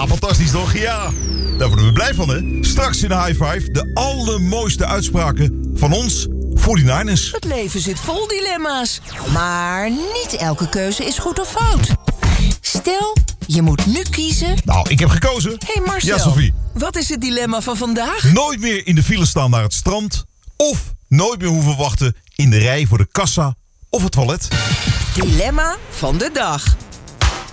fantastisch toch? Ja, daar worden we blij van, hè? Straks in de High Five de allermooiste uitspraken van ons 49ers. Het leven zit vol dilemma's. Maar niet elke keuze is goed of fout. Stel, je moet nu kiezen. Nou, ik heb gekozen. Hey Marcel, Ja, Sophie. wat is het dilemma van vandaag? Nooit meer in de file staan naar het strand. Of nooit meer hoeven wachten in de rij voor de kassa of het toilet. Dilemma van de dag.